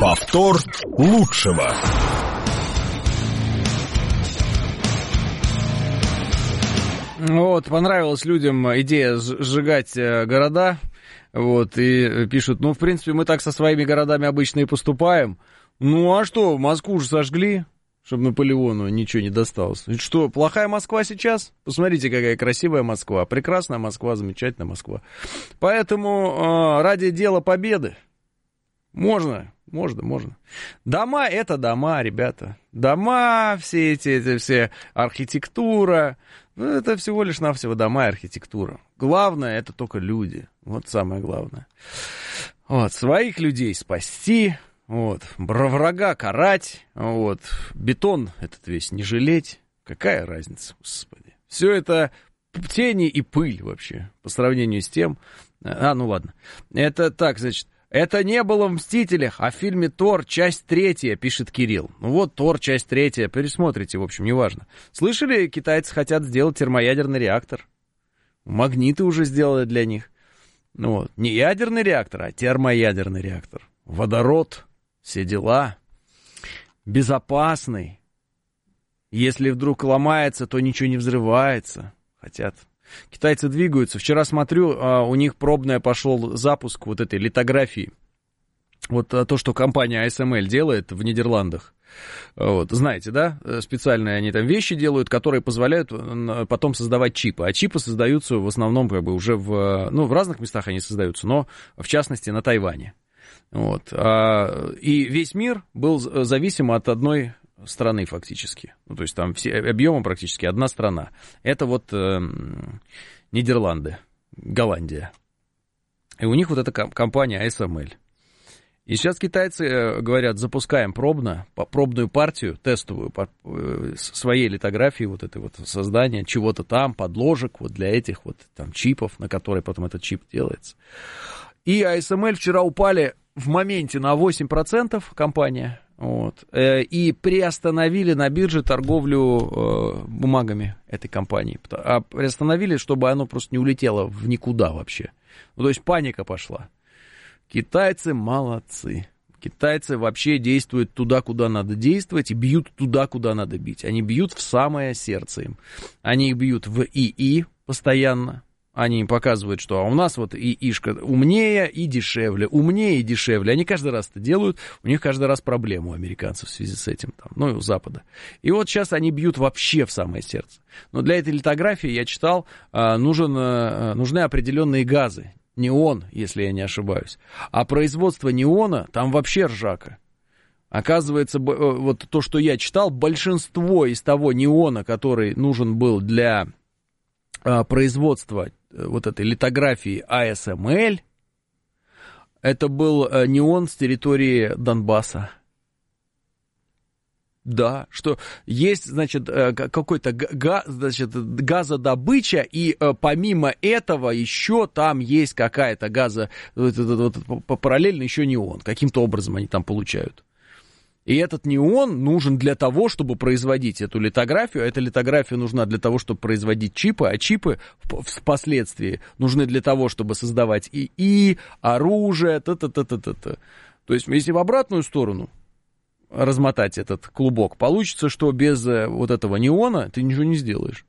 Повтор лучшего. Вот, понравилась людям идея сжигать города, вот, и пишут, ну, в принципе, мы так со своими городами обычно и поступаем. Ну, а что, Москву же сожгли, чтобы Наполеону ничего не досталось. И что, плохая Москва сейчас? Посмотрите, какая красивая Москва, прекрасная Москва, замечательная Москва. Поэтому ради дела победы можно. Дома — это дома, ребята. Дома, все все архитектура, ну, это всего лишь навсего дома и архитектура. Главное — это только люди. Вот самое главное. Вот, своих людей спасти, вот, врага карать, вот, бетон этот весь не жалеть. Какая разница, господи. Все это тени и пыль вообще по сравнению с тем... ну ладно. Это так, значит... Это не было в «Мстителях», а в фильме «Тор», часть 3, пишет Кирилл. Ну вот, «Тор», часть 3, пересмотрите, в общем, неважно. Слышали, китайцы хотят сделать термоядерный реактор. Магниты уже сделали для них. Ну вот, не ядерный реактор, а термоядерный реактор. Водород, все дела. Безопасный. Если вдруг ломается, то ничего не взрывается. Хотят... Китайцы двигаются. Вчера смотрю, у них пробный пошел запуск вот этой литографии. Вот то, что компания ASML делает в Нидерландах. Вот, знаете, да? Специальные они там вещи делают, которые позволяют потом создавать чипы. А чипы создаются в основном как бы уже в разных местах они создаются, но в частности на Тайване. Вот. И весь мир был зависим от одной страны фактически. Ну, то есть там все объемы практически одна страна. Это вот Нидерланды, Голландия. И у них вот эта компания ASML. И сейчас китайцы говорят, запускаем пробную партию, тестовую, своей литографии, вот этой вот создания чего-то там, подложек вот для этих вот там чипов, на которые потом этот чип делается. И ASML вчера упали в моменте на 8% компания. Вот, и приостановили на бирже торговлю бумагами этой компании. Приостановили, чтобы оно просто не улетело в никуда вообще. Ну, то есть паника пошла. Китайцы молодцы. Китайцы вообще действуют туда, куда надо действовать, и бьют туда, куда надо бить. Они бьют в самое сердце им. Они бьют в ИИ постоянно. Они показывают, что у нас вот ИИшка умнее и дешевле, умнее и дешевле. Они каждый раз это делают, у них каждый раз проблема у американцев в связи с этим, там, ну и у Запада. И вот сейчас они бьют вообще в самое сердце. Но для этой литографии, я читал, нужны определенные газы. Неон, если я не ошибаюсь. А производство неона, там вообще ржака. Оказывается, вот то, что я читал, большинство из того неона, который нужен был для производства вот этой литографии ASML, это был неон с территории Донбасса. Да, что есть, значит, какой-то газодобыча, и помимо этого еще там есть какая-то параллельно еще неон. Каким-то образом они там получают. И этот неон нужен для того, чтобы производить эту литографию. Эта литография нужна для того, чтобы производить чипы, а чипы впоследствии нужны для того, чтобы создавать ИИ, оружие, То есть, если в обратную сторону размотать этот клубок, получится, что без вот этого неона ты ничего не сделаешь.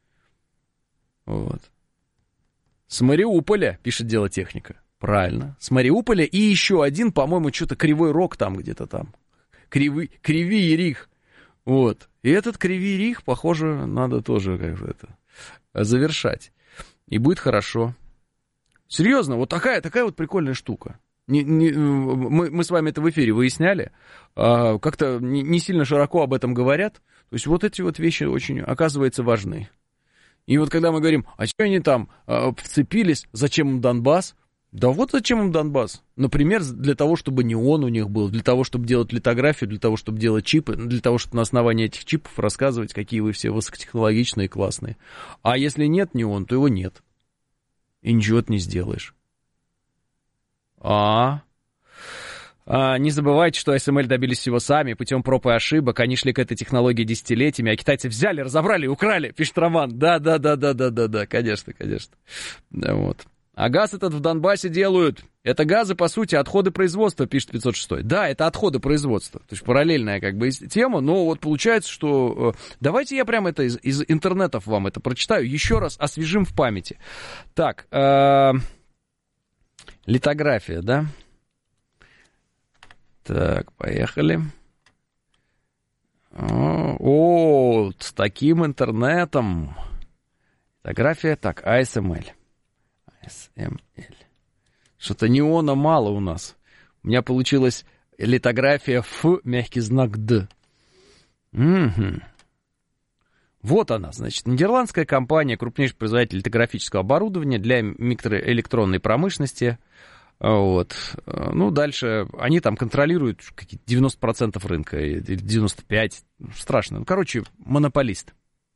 Вот. С Мариуполя, пишет Дело Техника. Правильно. С Мариуполя и еще один, по-моему, что-то Кривой Рог там где-то там. Кривий Рих. Вот. И этот Кривий Рих, похоже, надо тоже как-то это завершать. И будет хорошо. Серьезно, вот такая вот прикольная штука. Мы с вами это в эфире выясняли. Как-то не сильно широко об этом говорят. То есть вот эти вот вещи очень, оказывается, важны. И вот когда мы говорим, а что они там вцепились, зачем им Донбасс? Да вот зачем им Донбасс. Например, для того, чтобы неон у них был, для того, чтобы делать литографию, для того, чтобы делать чипы, для того, чтобы на основании этих чипов рассказывать, какие вы все высокотехнологичные и классные. А если нет неон, то его нет. И ничего ты не сделаешь. Не забывайте, что ASML добились всего сами, путем проб и ошибок. Они шли к этой технологии десятилетиями, а китайцы взяли, разобрали, украли, пишет Роман. Да, конечно. Да, вот. А газ этот в Донбассе делают. Это газы, по сути, отходы производства, пишет 506. Да, это отходы производства. То есть параллельная как бы тема, но вот получается, что... Давайте я прямо это из интернетов вам это прочитаю. Еще раз освежим в памяти. Так, литография, да? Так, поехали. О, с таким интернетом. Литография, так, ASML. ASML. Что-то неона мало у нас. У меня получилась литография F, мягкий знак D. Угу. Вот она, значит, нидерландская компания, крупнейший производитель литографического оборудования для микроэлектронной промышленности. Вот. Ну, дальше они там контролируют какие-то 90% рынка, 95%. Страшно. Ну, короче, монополист.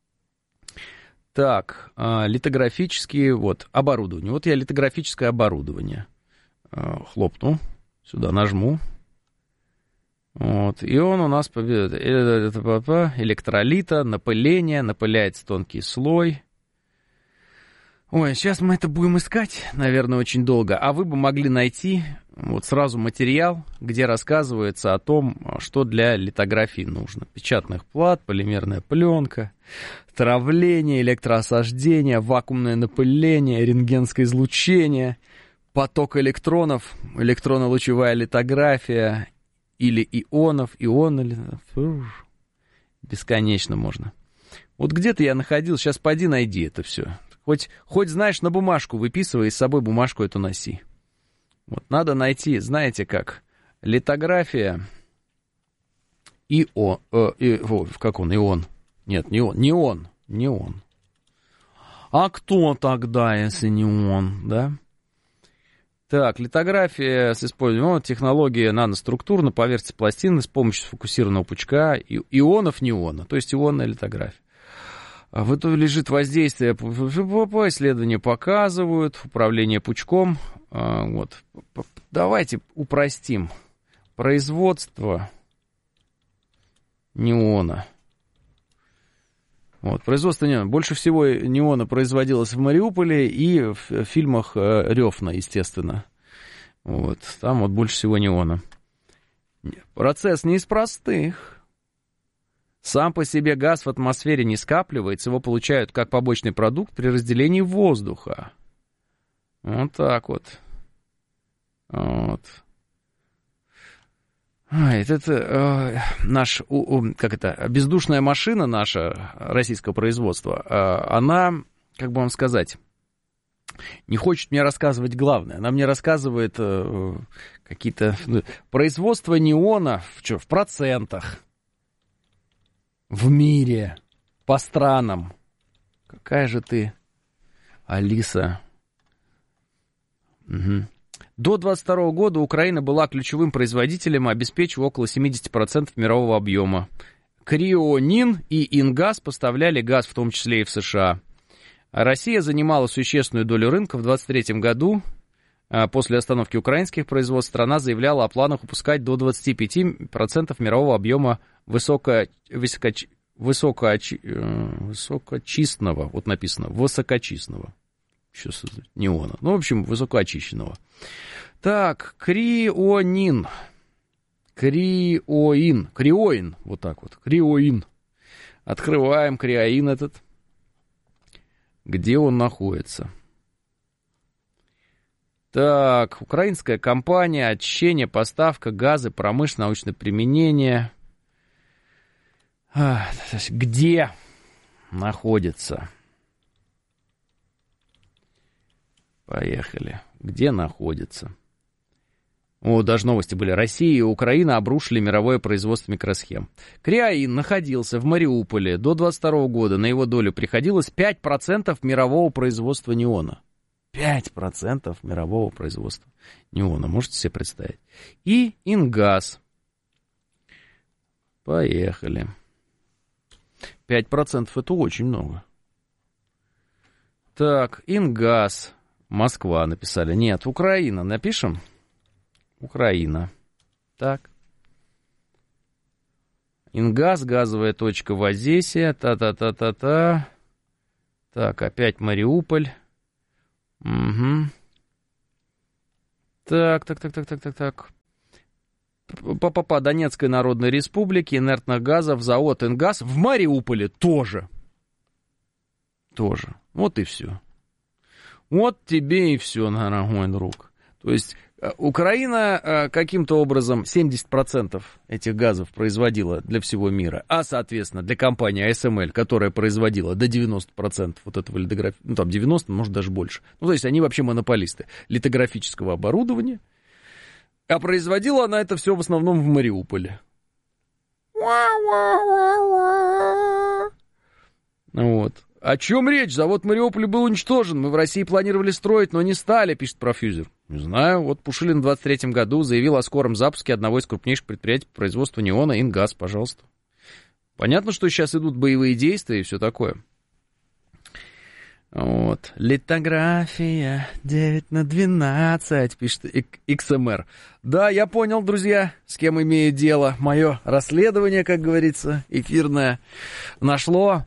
Так, литографические, вот, оборудование. Вот я литографическое оборудование хлопну, сюда нажму. Вот, и он у нас электролита, напыление, напыляется тонкий слой. Ой, сейчас мы это будем искать, наверное, очень долго. А вы бы могли найти вот сразу материал, где рассказывается о том, что для литографии нужно. Печатных плат, полимерная пленка, травление, электроосаждение, вакуумное напыление, рентгенское излучение, поток электронов, электронно-лучевая литография или ионов, бесконечно можно. Вот где-то я находил, сейчас поди найди это все. Хоть знаешь, на бумажку выписывай, и с собой бумажку эту носи. Вот надо найти, знаете как, литография как он, ион? Нет, не он. А кто тогда, если не он, да? Так, литография с использованием технологии наноструктур на поверхности пластины с помощью сфокусированного пучка ионов неона, то есть ионная литография. В итоге лежит воздействие, исследования показывают, управление пучком. Вот. Давайте упростим. Производство неона. Вот, производство неона. Больше всего неона производилось в Мариуполе и в фильмах Рёфна, естественно. Вот, там вот больше всего неона. Процесс не из простых. Сам по себе газ в атмосфере не скапливается, его получают как побочный продукт при разделении воздуха. Вот так вот. Вот. Наш, бездушная машина наша, российского производства, она, как бы вам сказать, не хочет мне рассказывать главное. Она мне рассказывает какие-то... Производство неона в процентах. В мире, по странам. Какая же ты, Алиса. Угу. До 2022 года Украина была ключевым производителем, обеспечивая около 70% мирового объема. Крионин и Ингаз поставляли газ, в том числе и в США. Россия занимала существенную долю рынка. В 2023 году, после остановки украинских производств, страна заявляла о планах выпускать до 25% мирового объема высокочистного, вот написано, высокочистного, неона, ну, в общем, высокоочищенного. Так, крионин, вот так вот, криоин. Открываем криоин этот. Где он находится? Так, украинская компания, очищение, поставка, газы, промышленное, научное применение. Где находится? Поехали. Где находится? О, даже новости были. Россия и Украина обрушили мировое производство микросхем. Криоин находился в Мариуполе до 2022 года. На его долю приходилось 5% мирового производства неона. 5% мирового производства неона. Можете себе представить? И Ингаз. Поехали. 5% это очень много. Так, Ингаз. Москва написали. Нет, Украина. Напишем? Украина. Так. Ингаз, газовая точка в Одессе. Та-та-та-та-та. Так, опять Мариуполь. Угу. Так. ППП Донецкой Народной Республики, инертных газов, завод «Ингаз» в Мариуполе тоже. Вот и все. Вот тебе и все, дорогой друг. То есть Украина каким-то образом 70% этих газов производила для всего мира, а, соответственно, для компании ASML, которая производила до 90% вот этого литографического, ну, там 90, может, даже больше. Ну, то есть они вообще монополисты литографического оборудования, а производила она это все в основном в Мариуполе. Вот. О чем речь? Завод в Мариуполе был уничтожен. Мы в России планировали строить, но не стали, пишет Профьюзер. Не знаю. Вот Пушилин в 23-м году заявил о скором запуске одного из крупнейших предприятий по производству неона, «Ингаз», пожалуйста. Понятно, что сейчас идут боевые действия и все такое. Вот. Литография 9/12, пишет XMR. Да, я понял, друзья, с кем имею дело. Мое расследование, как говорится, эфирное, нашло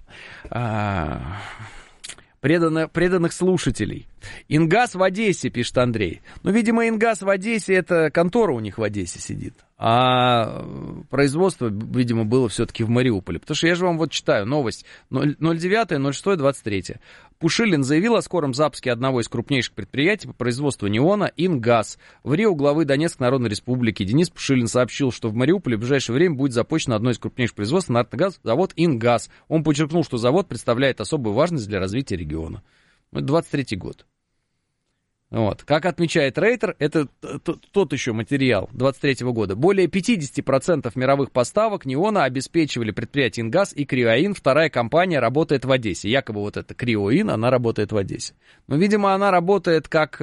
преданных слушателей. «Ингаз в Одессе», пишет Андрей. Ну, видимо, «Ингаз» в Одессе, это контора у них в Одессе сидит. А производство, видимо, было все-таки в Мариуполе. Потому что я же вам вот читаю новость 09.06.23. Пушилин заявил о скором запуске одного из крупнейших предприятий по производству неона «Ингаз». В РИО главы Донецкой Народной Республики Денис Пушилин сообщил, что в Мариуполе в ближайшее время будет запущено одно из крупнейших производств инертных газов, завод «Ингаз». Он подчеркнул, что завод представляет особую важность для развития региона. Это 23-й год. Вот. Как отмечает Рейтер, это тот еще материал 23-го года. Более 50% мировых поставок неона обеспечивали предприятия «Ингаз» и «Криоин». Вторая компания работает в Одессе. Якобы вот эта «Криоин», она работает в Одессе. Но, видимо, она работает как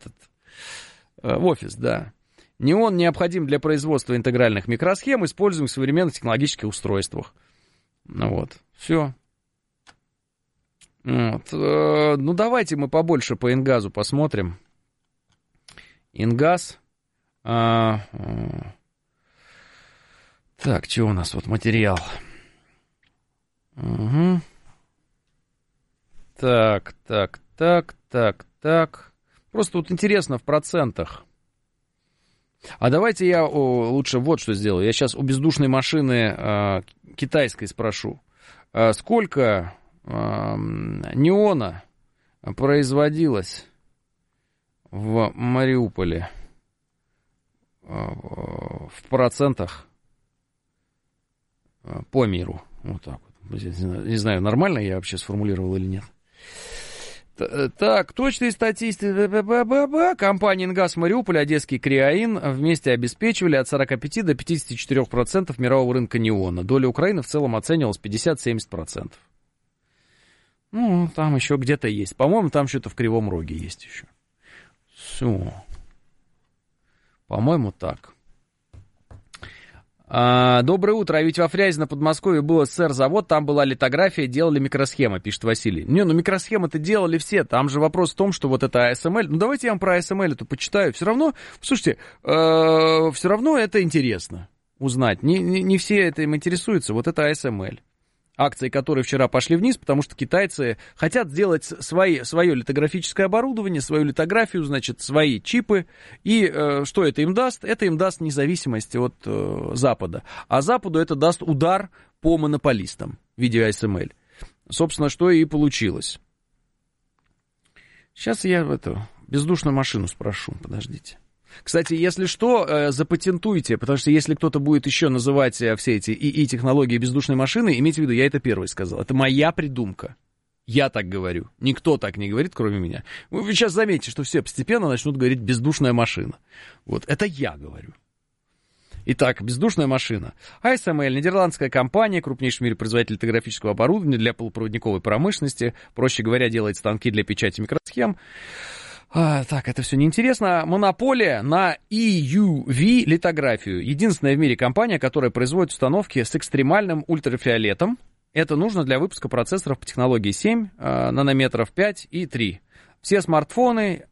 в офис, да. Неон необходим для производства интегральных микросхем, используемых в современных технологических устройствах. Ну вот, все. Вот. Ну, давайте мы побольше по «Ингазу» посмотрим. «Ингаз». Так, что у нас вот материал? Угу. Так. Просто вот интересно в процентах. А давайте я лучше вот что сделаю. Я сейчас у бездушной машины китайской спрошу. Сколько неона производилось в Мариуполе в процентах по миру? Вот так вот. Не знаю, нормально я вообще сформулировал или нет. Так, точные статистики. Компания «Ингаз» в Мариуполе, одесский «Криоин» вместе обеспечивали от 45 до 54% мирового рынка неона. Доля Украины в целом оценивалась 50-70%. Ну, там еще где-то есть. По-моему, там что-то в Кривом Роге есть еще. Все. По-моему, так. Доброе утро. А ведь во Фрязино, Подмосковье, был СССР-завод, там была литография, делали микросхемы, пишет Василий. Не, ну микросхемы-то делали все. Там же вопрос в том, что вот это ASML. Ну, давайте я вам про ASML-то почитаю. Все равно, слушайте, все равно это интересно узнать. Не все этим интересуются. Вот это ASML. Акции, которые вчера пошли вниз, потому что китайцы хотят сделать свое литографическое оборудование, свою литографию, значит, свои чипы. И что это им даст? Это им даст независимость от Запада. А Западу это даст удар по монополистам в виде ASML. Собственно, что и получилось. Сейчас я бездушную машину спрошу, подождите. Кстати, если что, запатентуйте, потому что если кто-то будет еще называть все эти ИИ-технологии бездушной машины, имейте в виду, я это первый сказал. Это моя придумка. Я так говорю. Никто так не говорит, кроме меня. Вы сейчас заметите, что все постепенно начнут говорить «бездушная машина». Вот, это я говорю. Итак, бездушная машина. ASML, нидерландская компания, крупнейший в мире производитель литографического оборудования для полупроводниковой промышленности. Проще говоря, делает станки для печати микросхем. Так, это все неинтересно. Монополия на EUV-литографию. Единственная в мире компания, которая производит установки с экстремальным ультрафиолетом. Это нужно для выпуска процессоров по технологии 7 нанометров, 5 и 3. Все смартфоны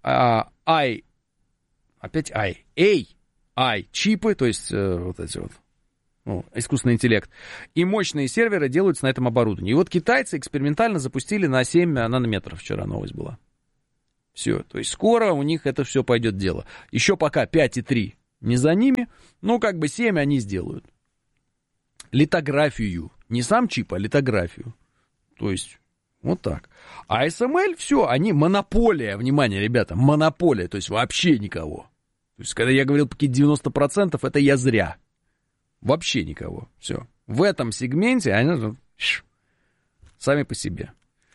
AI-чипы, то есть вот эти вот, искусственный интеллект, и мощные серверы делаются на этом оборудовании. И вот китайцы экспериментально запустили на 7 нанометров. Вчера новость была. Все, то есть скоро у них это все пойдет дело. Еще пока 5,3 не за ними, ну, как бы 7 они сделают. Литографию. Не сам чип, а литографию. То есть, вот так. А SML, все, они монополия, внимание, ребята, монополия, то есть вообще никого. То есть, когда я говорил какие-то 90%, это я зря. Вообще никого. Все. В этом сегменте они сами по себе.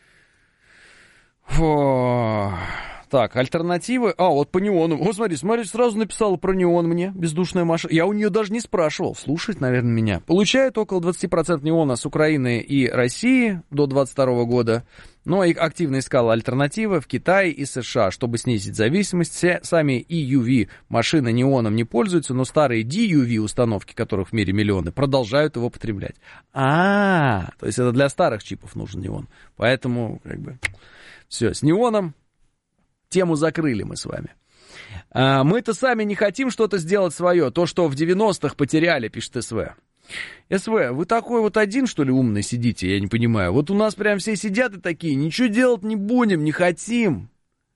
Фу. Так, альтернативы. Вот по неону. Вот смотри, сразу написала про неон мне, бездушная машина. Я у нее даже не спрашивал. Слушает, наверное, меня. Получает около 20% неона с Украины и России до 2022 года. Но и активно искала альтернативы в Китае и США, чтобы снизить зависимость. Все сами EUV машины неоном не пользуются, но старые DUV установки, которых в мире миллионы, продолжают его потреблять. То есть это для старых чипов нужен неон. Поэтому, как бы, все, с неоном тему закрыли мы с вами. Мы-то сами не хотим что-то сделать свое. То, что в 90-х потеряли, пишет СВ. СВ, вы такой вот один, что ли, умный сидите? Я не понимаю. Вот у нас прям все сидят и такие, ничего делать не будем, не хотим.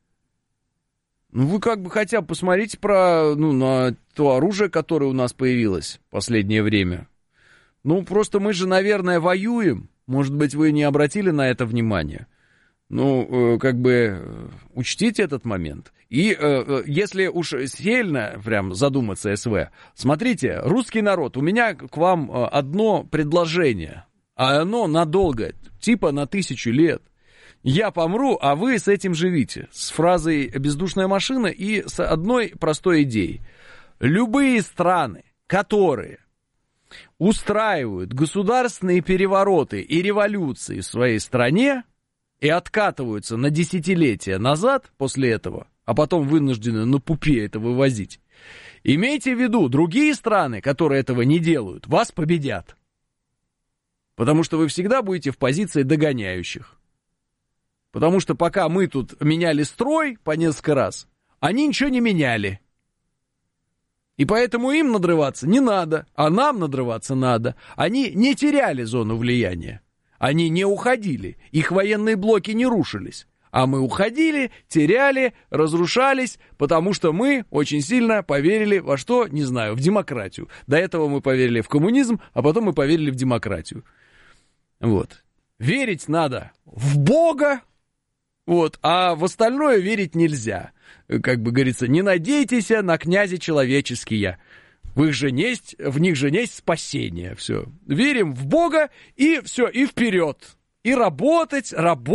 Ну, вы как бы хотя бы посмотрите на то оружие, которое у нас появилось в последнее время. Ну, просто мы же, наверное, воюем. Может быть, вы не обратили на это внимание. Ну, как бы, учтите этот момент. И если уж сильно прям задуматься, СВ, смотрите, русский народ, у меня к вам одно предложение, а оно надолго, типа на 1000 лет. Я помру, а вы с этим живите. С фразой «бездушная машина» и с одной простой идеей. Любые страны, которые устраивают государственные перевороты и революции в своей стране, и откатываются на десятилетия назад после этого, а потом вынуждены на пупе это вывозить. Имейте в виду, другие страны, которые этого не делают, вас победят. Потому что вы всегда будете в позиции догоняющих. Потому что пока мы тут меняли строй по несколько раз, они ничего не меняли. И поэтому им надрываться не надо, а нам надрываться надо. Они не теряли зону влияния. Они не уходили, их военные блоки не рушились. А мы уходили, теряли, разрушались, потому что мы очень сильно поверили во что, не знаю, в демократию. До этого мы поверили в коммунизм, а потом мы поверили в демократию. Вот. Верить надо в Бога, вот, а в остальное верить нельзя. Как бы говорится, не надейтесь на князя человеческие. В них же есть спасение. Все. Верим в Бога, и все, и вперед. И работать.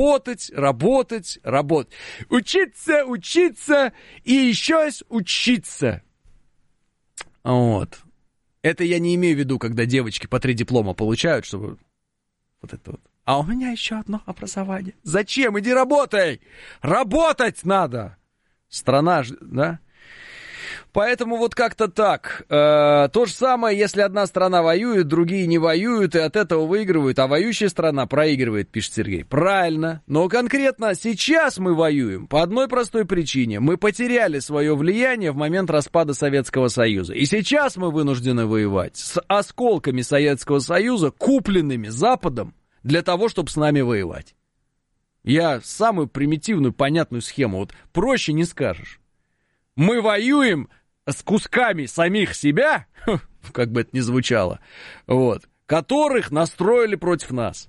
Учиться, и еще раз учиться. Вот. Это я не имею в виду, когда девочки по 3 диплома получают, чтобы вот это вот. А у меня еще одно образование. Зачем? Иди работай! Работать надо! Страна, да? Поэтому вот как-то так. То же самое, если одна страна воюет, другие не воюют, и от этого выигрывают, а воюющая страна проигрывает, пишет Сергей. Правильно. Но конкретно сейчас мы воюем по одной простой причине. Мы потеряли свое влияние в момент распада Советского Союза. И сейчас мы вынуждены воевать с осколками Советского Союза, купленными Западом, для того, чтобы с нами воевать. Я самую примитивную, понятную схему. Вот проще не скажешь. Мы воюем с кусками самих себя, как бы это ни звучало, вот, которых настроили против нас.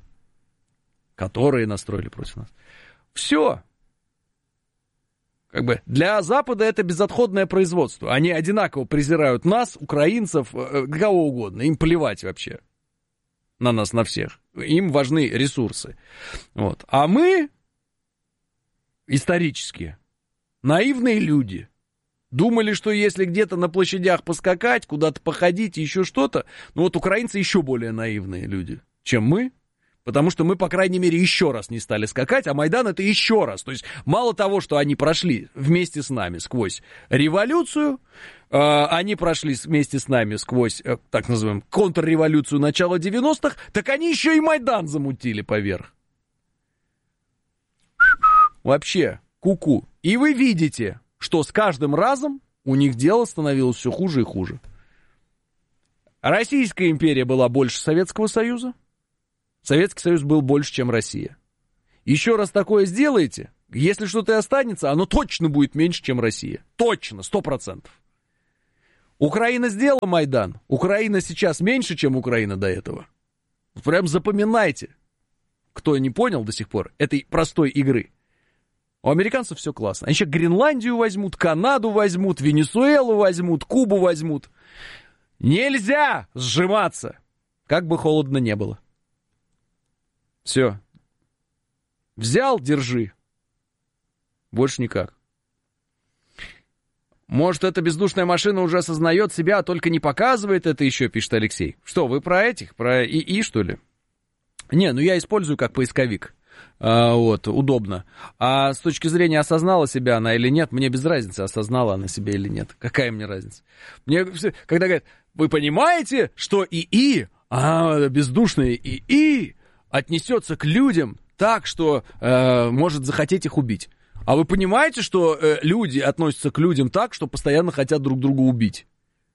Все. Как бы для Запада это безотходное производство. Они одинаково презирают нас, украинцев, кого угодно. Им плевать вообще на нас, на всех. Им важны ресурсы. Вот. А мы исторически наивные люди. Думали, что если где-то на площадях поскакать, куда-то походить, еще что-то, ну вот украинцы еще более наивные люди, чем мы, потому что мы, по крайней мере, еще раз не стали скакать, а Майдан это еще раз. То есть мало того, что они прошли вместе с нами сквозь революцию, они прошли вместе с нами сквозь, так называемую, контрреволюцию начала 90-х, так они еще и Майдан замутили поверх. Вообще, ку-ку. И вы видите, что с каждым разом у них дело становилось все хуже и хуже. Российская империя была больше Советского Союза. Советский Союз был больше, чем Россия. Еще раз такое сделаете, Если что-то и останется, оно точно будет меньше, чем Россия. Точно, 100%. Украина сделала Майдан. Украина сейчас меньше, чем Украина до этого. Прям запоминайте, кто не понял до сих пор этой простой игры. У американцев все классно. Они сейчас Гренландию возьмут, Канаду возьмут, Венесуэлу возьмут, Кубу возьмут. Нельзя сжиматься, как бы холодно не было. Все. Взял, держи. Больше никак. Может, эта бездушная машина уже осознает себя, а только не показывает это еще, пишет Алексей. Что, вы про этих? Про ИИ, что ли? Не, ну я использую как поисковик. Вот, удобно. А с точки зрения, осознала себя она или нет, мне без разницы, осознала она себя или нет. Какая мне разница? Мне, когда говорят, вы понимаете, что ИИ, бездушное ИИ отнесется к людям так, что может захотеть их убить. А вы понимаете, что люди относятся к людям так, что постоянно хотят друг друга убить?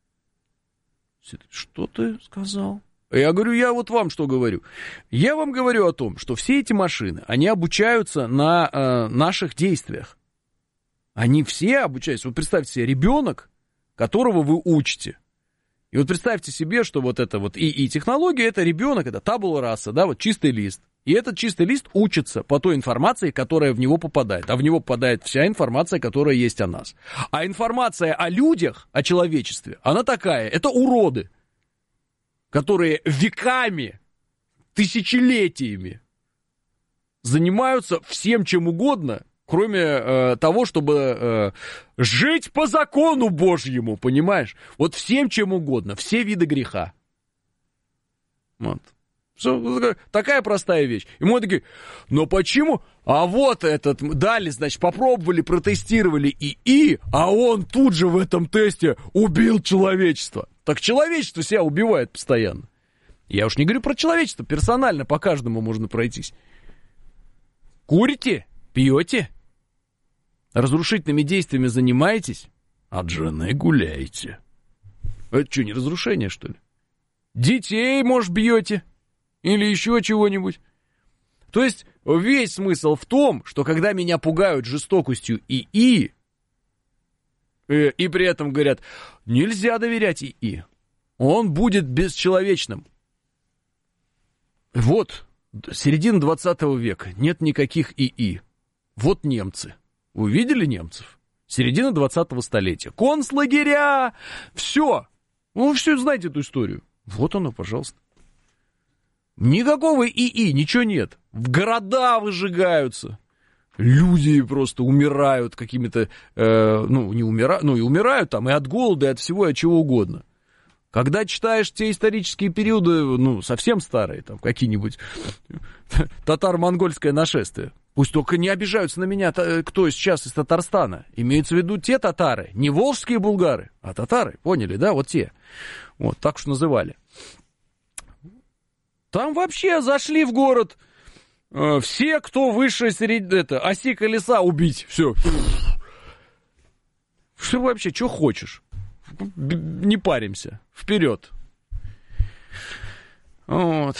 Что ты сказал? Я говорю, я вот вам что говорю. Я вам говорю о том, что все эти машины, они обучаются на наших действиях. Они все обучаются. Вот представьте себе, ребенок, которого вы учите. И вот представьте себе, что вот это вот ИИ-технология, это ребенок, это табула раса, да, вот чистый лист. И этот чистый лист учится по той информации, которая в него попадает. А в него попадает вся информация, которая есть о нас. А информация о людях, о человечестве, она такая, это уроды, которые веками, тысячелетиями занимаются всем чем угодно, кроме того, чтобы жить по закону Божьему, понимаешь? Вот всем чем угодно, все виды греха. Вот. Такая простая вещь. И мы такие, но почему? А вот этот, дали, значит, попробовали, протестировали ИИ, а он тут же в этом тесте убил человечество. Так человечество себя убивает постоянно. Я уж не говорю про человечество, персонально по каждому можно пройтись. Курите? Пьете? Разрушительными действиями занимаетесь? От жены гуляете. Это что, не разрушение, что ли? Детей, может, бьете? Или еще чего-нибудь. То есть весь смысл в том, что когда меня пугают жестокостью ИИ, и при этом говорят, нельзя доверять ИИ, он будет бесчеловечным. Вот, середина 20 века, нет никаких ИИ. Вот немцы. Вы видели немцев? Середина 20-го столетия. Концлагеря, все. Вы все знаете эту историю. Вот оно, пожалуйста. Никакого ИИ, ничего нет. В города выжигаются. Люди просто умирают какими-то, не умирают, и умирают там и от голода, и от всего, и от чего угодно. Когда читаешь те исторические периоды, совсем старые, там какие-нибудь татаро-монгольское нашествие, пусть только не обижаются на меня, кто сейчас из Татарстана. Имеются в виду те татары, не волжские булгары, а татары, поняли, да, вот те. Вот, так уж называли. Там вообще зашли в город все, кто выше оси колеса, убить. Все. Что вообще, что хочешь? Не паримся. Вперед. Вот.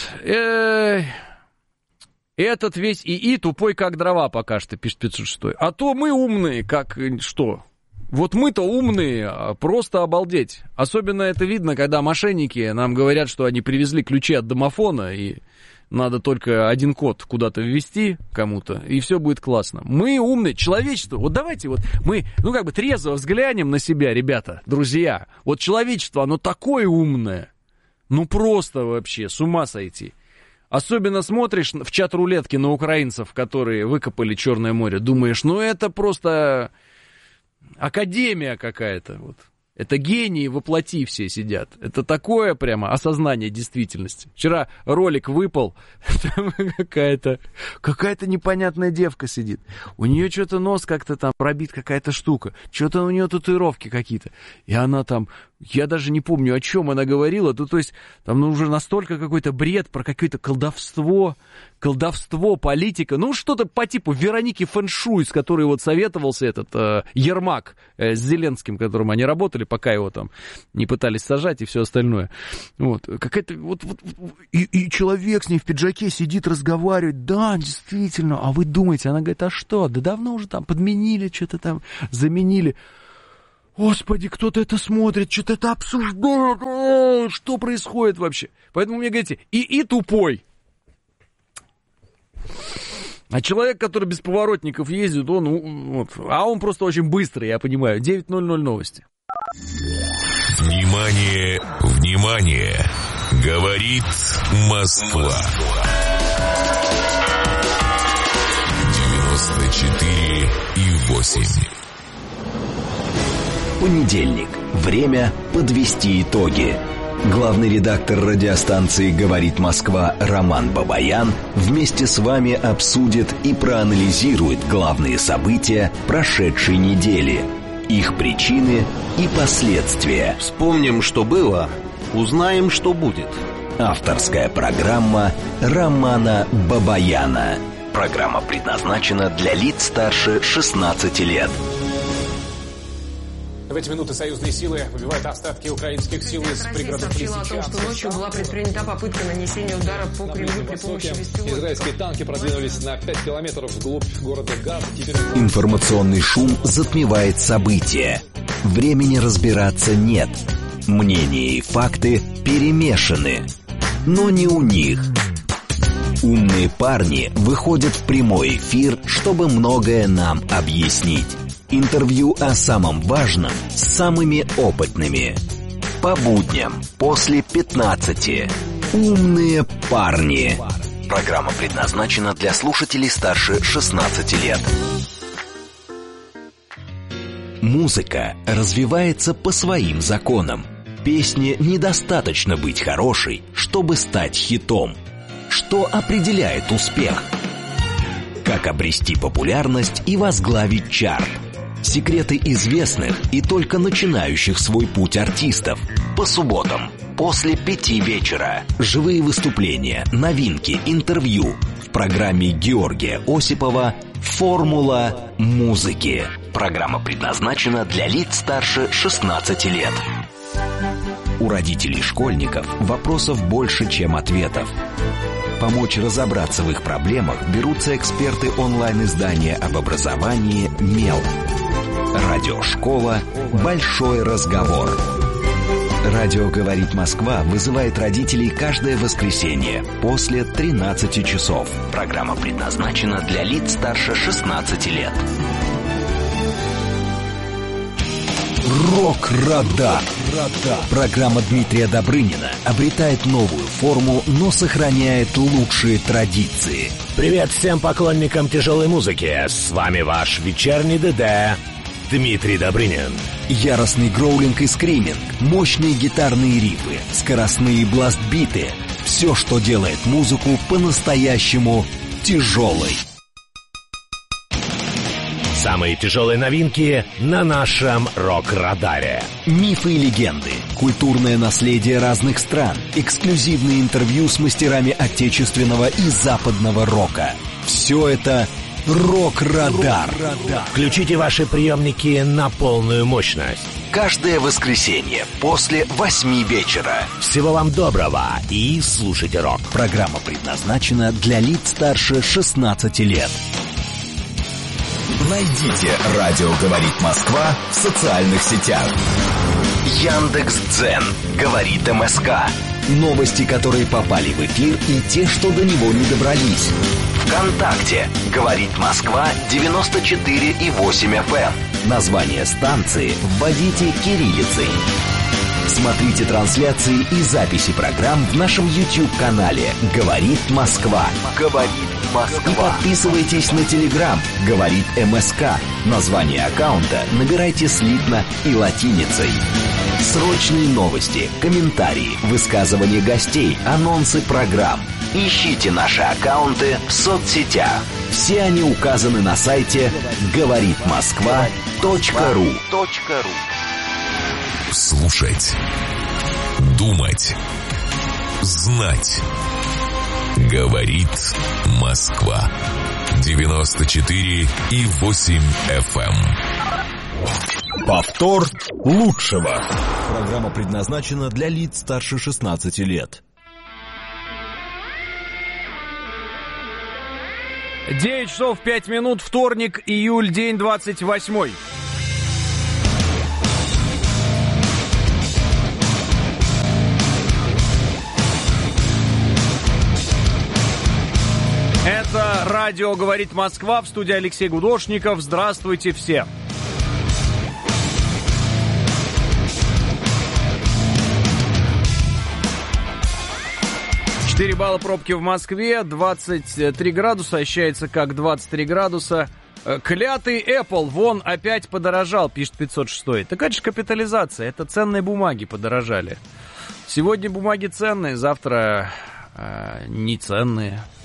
Этот весь ИИ тупой, как дрова, пока что, пишет 506. А то мы умные, как что? Вот мы-то умные, просто обалдеть. Особенно это видно, когда мошенники нам говорят, что они привезли ключи от домофона, и надо только один код куда-то ввести кому-то, и все будет классно. Мы умные, человечество, вот давайте вот мы, трезво взглянем на себя, ребята, друзья. Вот человечество, оно такое умное, просто вообще, с ума сойти. Особенно смотришь в чат рулетки на украинцев, которые выкопали Черное море, думаешь, это просто... Академия какая-то, вот. Это гении воплоти все сидят. Это такое прямо осознание действительности. Вчера ролик выпал, там какая-то непонятная девка сидит. У нее что-то нос как-то там пробит, какая-то штука. Что-то у нее татуировки какие-то. И она там, я даже не помню, о чем она говорила. То есть там уже настолько какой-то бред про какое-то колдовство, политика. Что-то по типу Вероники Фэншуй, с которой вот советовался этот Ермак с Зеленским, которым они работали пока его там не пытались сажать и все остальное. Вот. Какая-то и человек с ней в пиджаке сидит, разговаривает. Да, действительно. А вы думаете? Она говорит, а что? Да давно уже там подменили, что-то там заменили. Господи, кто-то это смотрит, что-то это обсуждает. Что происходит вообще? Поэтому мне говорите, и тупой. А человек, который без поворотников ездит, он просто очень быстрый, я понимаю. 9:00 новости. Внимание, внимание! Говорит Москва. 94,8. Понедельник. Время подвести итоги. Главный редактор радиостанции «Говорит Москва» Роман Бабаян вместе с вами обсудит и проанализирует главные события прошедшей недели, их причины и последствия. Вспомним, что было, узнаем, что будет. Авторская программа Романа Бабаяна. Программа предназначена для лиц старше 16 лет. В эти минуты союзные силы выбивают остатки украинских сил из пригородов Лисичанска. О том, что ночью была предпринята попытка нанесения удара по Кремлю при помощи беспилотников. Израильские танки продвинулись на 5 километров вглубь города Газа. Информационный шум затмевает события. Времени разбираться нет. Мнения и факты перемешаны. Но не у них. Умные парни выходят в прямой эфир, чтобы многое нам объяснить. Интервью о самом важном с самыми опытными. По будням после 15. Умные парни. Программа предназначена для слушателей старше 16 лет. Музыка развивается по своим законам. Песне недостаточно быть хорошей, чтобы стать хитом. Что определяет успех? Как обрести популярность и возглавить чарт? Секреты известных и только начинающих свой путь артистов. По субботам после 5 вечера. Живые выступления, новинки, интервью. В программе Георгия Осипова «Формула музыки». Программа предназначена для лиц старше 16 лет. У родителей школьников вопросов больше, чем ответов. Помочь разобраться в их проблемах берутся эксперты онлайн-издания об образовании «Мел». Радиошкола «Большой разговор». Радио «Говорит Москва» вызывает родителей каждое воскресенье после 13 часов. Программа предназначена для лиц старше 16 лет. Рок-радар. Программа Дмитрия Добрынина обретает новую форму, но сохраняет лучшие традиции. Привет всем поклонникам тяжелой музыки. С вами ваш вечерний ДД Дмитрий Добрынин. Яростный гроулинг и скриминг, мощные гитарные рифы, скоростные бластбиты. Все, что делает музыку по-настоящему тяжелой. Самые тяжелые новинки на нашем рок-радаре. Мифы и легенды, культурное наследие разных стран, эксклюзивные интервью с мастерами отечественного и западного рока. Все это «Рок-радар». Включите ваши приемники на полную мощность. Каждое воскресенье после 8 вечера. Всего вам доброго и слушайте рок. Программа предназначена для лиц старше 16 лет. Найдите «Радио говорит Москва» в социальных сетях. Яндекс.Дзен говорит МСК. Новости, которые попали в эфир, и те, что до него не добрались. ВКонтакте говорит Москва 94,8 FM. Название станции вводите кириллицей. Смотрите трансляции и записи программ в нашем YouTube-канале «Говорит Москва». «Говорит Москва». И подписывайтесь на Telegram «Говорит МСК». Название аккаунта набирайте слитно и латиницей. Срочные новости, комментарии, высказывания гостей, анонсы программ. Ищите наши аккаунты в соцсетях. Все они указаны на сайте говоритмосква.ру. Слушать, думать, знать. Говорит Москва. 94,8 FM. Повтор лучшего. Программа предназначена для лиц старше 16 лет. 9 часов 5 минут, вторник, июль, день 28. Это радио «Говорит Москва», в студии Алексей Гудошников. Здравствуйте все. Четыре балла пробки в Москве, 23 градуса, ощущается как 23 градуса. Клятый Apple, вон опять подорожал, пишет 506. Так это же капитализация, это ценные бумаги подорожали. Сегодня бумаги ценные, завтра не ценные.